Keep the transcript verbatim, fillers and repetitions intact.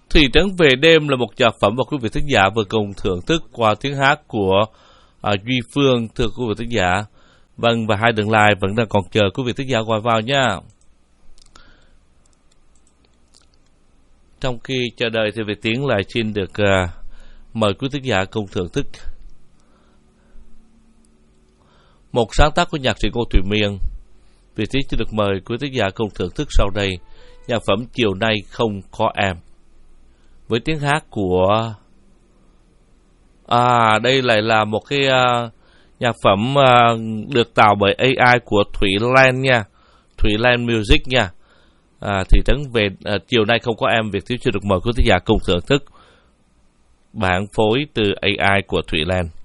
Thị trấn về đêm là một nhạc phẩm mà quý vị thính giả vừa cùng thưởng thức qua tiếng hát của à, Duy Phương, thưa quý vị thính giả. Vâng, và hai đường live vẫn đang còn chờ quý vị thính giả gọi vào nha. Trong khi chờ đợi thì Việt Tiến lại xin được uh, mời quý thính giả cùng thưởng thức một sáng tác của nhạc sĩ Ngô Thụy Miên. Việt Tiến xin được mời quý thính giả cùng thưởng thức sau đây nhạc phẩm Chiều Nay Không Có Em, với tiếng hát của à đây lại là một cái uh, nhạc phẩm uh, được tạo bởi a i của Thủy Lan nha, Thủy Lan Music nha. À, thị trấn về uh, Chiều Nay Không Có Em. Việt Tiến chưa được mời quý thính giả cùng thưởng thức bản phối từ a i của Thủy Lan.